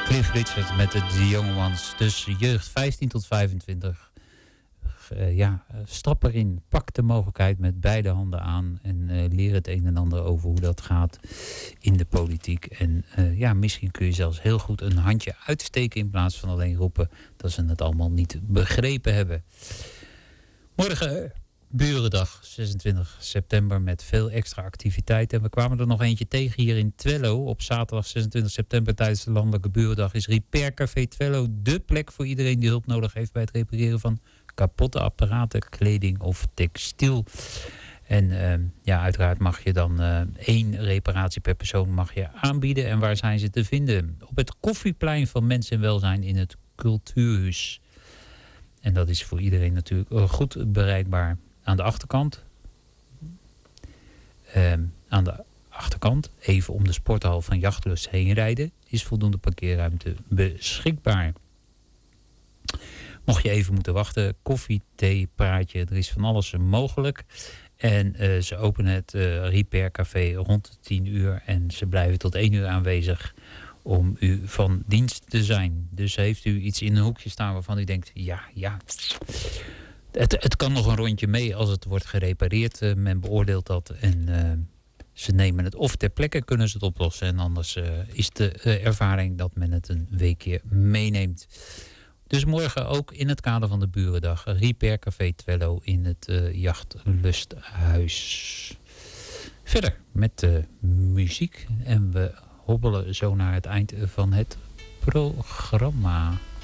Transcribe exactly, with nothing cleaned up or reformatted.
Cliff Richard met de Young Ones. Dus jeugd vijftien tot vijfentwintig. Uh, ja, stap erin. Pak de mogelijkheid met beide handen aan. En uh, leer het een en ander over hoe dat gaat in de politiek. En uh, ja, misschien kun je zelfs heel goed een handje uitsteken in plaats van alleen roepen dat ze het allemaal niet begrepen hebben. Morgen uh, Burendag, zesentwintig september, met veel extra activiteiten. En we kwamen er nog eentje tegen hier in Twello. Op zaterdag zesentwintig september tijdens de Landelijke Burendag is Repair Café Twello dé plek voor iedereen die hulp nodig heeft bij het repareren van kapotte apparaten, kleding of textiel. En uh, ja, uiteraard mag je dan uh, één reparatie per persoon mag je aanbieden. En waar zijn ze te vinden? Op het Koffieplein van Mens en Welzijn in het Cultuurhuis. En dat is voor iedereen natuurlijk uh, goed bereikbaar. Aan de achterkant, uh, aan de achterkant, even om de sporthal van Jachtlust heen rijden, is voldoende parkeerruimte beschikbaar. Mocht je even moeten wachten, koffie, thee, praatje, er is van alles mogelijk. En uh, ze openen het uh, Repair Café rond de tien uur en ze blijven tot één uur aanwezig om u van dienst te zijn. Dus heeft u iets in een hoekje staan waarvan u denkt, ja, ja, het, het kan nog een rondje mee als het wordt gerepareerd. Uh, men beoordeelt dat en uh, ze nemen het of ter plekke kunnen ze het oplossen. En anders uh, is de uh, ervaring dat men het een weekje meeneemt. Dus morgen ook in het kader van de Burendag. Repair Café Twello in het uh, Jachtlusthuis. Verder met uh, muziek. En we hobbelen zo naar het eind van het programma.